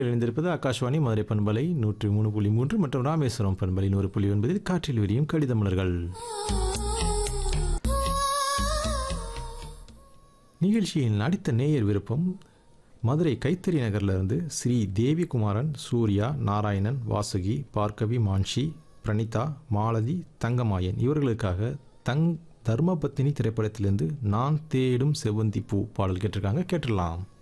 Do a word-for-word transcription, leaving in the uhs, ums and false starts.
இணைந்திருப்பது ஆகாஷ்வாணி மதுரை பண்பலை நூற்றி மூணு புள்ளி மூன்று மற்றும் ராமேஸ்வரம் பண்பலை நூறு புள்ளி ஒன்பதில் காற்றில் விரியும் கடிதமலர்கள் நிகழ்ச்சியின் அடுத்த நேயர் விருப்பம் மதுரை கைத்தறி நகரிலிருந்து ஸ்ரீ தேவிகுமாரன், சூர்யா, நாராயணன், வாசுகி, பார்கவி, மான்ஷி, பிரணிதா, மாலதி, தங்கமாயன் இவர்களுக்காக தங் தர்மபத்தினி திரைப்படத்திலிருந்து நான் தேடும் செவ்வந்தி பூ பாடல் கேட்டிருக்காங்க. கேட்டுடலாம்.